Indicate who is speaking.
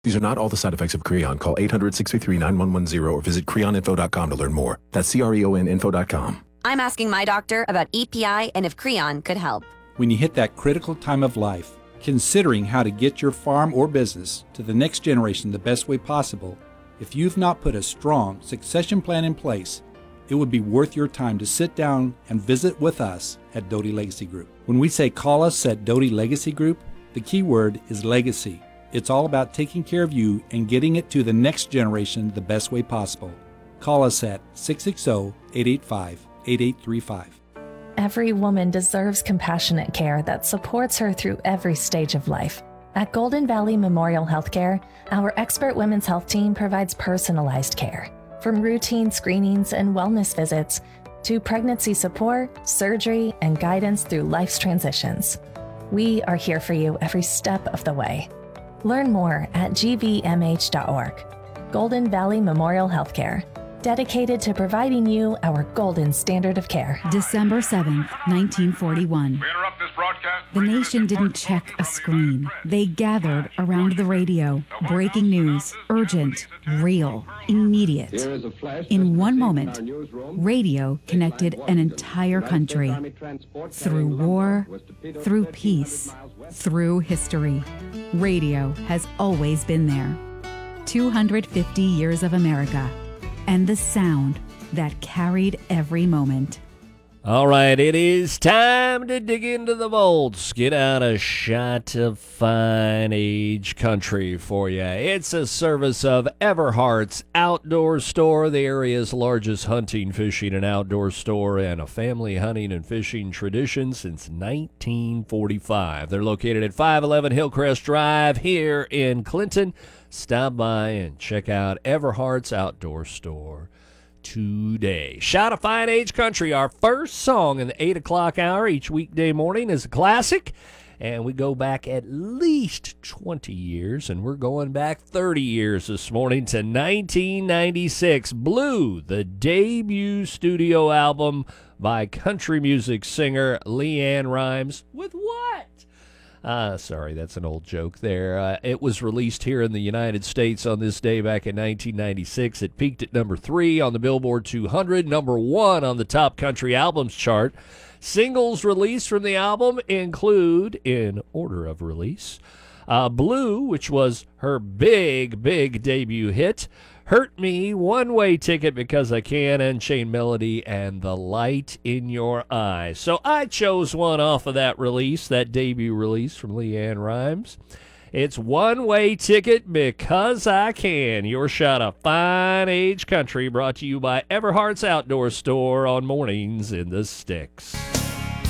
Speaker 1: These are not all the side effects of Creon. Call 800-633-9110 or visit creoninfo.com to learn more. That's creoninfo.com.
Speaker 2: I'm asking my doctor about EPI and if Creon could help.
Speaker 3: When you hit that critical time of life, considering how to get your farm or business to the next generation the best way possible, if you've not put a strong succession plan in place, it would be worth your time to sit down and visit with us at Doty Legacy Group. When we say call us at Doty Legacy Group, the key word is legacy. It's all about taking care of you and getting it to the next generation the best way possible. Call us at 660-885-8835.
Speaker 4: Every woman deserves compassionate care that supports her through every stage of life. At Golden Valley Memorial Healthcare, our expert women's health team provides personalized care. From routine screenings and wellness visits to pregnancy support, surgery, and guidance through life's transitions. We are here for you every step of the way. Learn more at gvmh.org. Golden Valley Memorial Healthcare, dedicated to providing you our golden standard of care.
Speaker 5: December 7th, 1941. The nation didn't check a screen. They gathered around the radio. Breaking news, urgent, real, immediate. In one moment, radio connected an entire country. Through war, through peace, through history. Radio has always been there. 250 years of America. And the sound that carried every moment.
Speaker 6: All right, it is time to dig into the vaults. Get out a shot of fine age country for you. It's a service of Everhart's Outdoor Store, the area's largest hunting, fishing, and outdoor store, and a family hunting and fishing tradition since 1945. They're located at 511 Hillcrest Drive here in Clinton. Stop by and check out Everhart's Outdoor Store today. Shout of Fine Age Country, our first song in the 8 o'clock hour each weekday morning, is a classic, and we go back at least 20 years, and we're going back 30 years this morning to 1996. Blue, the debut studio album by country music singer LeAnn Rimes. With what? Sorry, that's an old joke there. It was released here in the United States on this day back in 1996. It peaked at number 3 on the Billboard 200, number 1 on the Top Country Albums chart. Singles released from the album include, in order of release, Blue, which was her big debut hit, Hurt Me, One Way Ticket Because I Can, Unchained Melody, and The Light in Your Eyes. So I chose one off of that release, that debut release from LeAnn Rimes. It's One Way Ticket Because I Can. Your shot of fine age country, brought to you by Everhart's Outdoor Store on Mornings in the Sticks.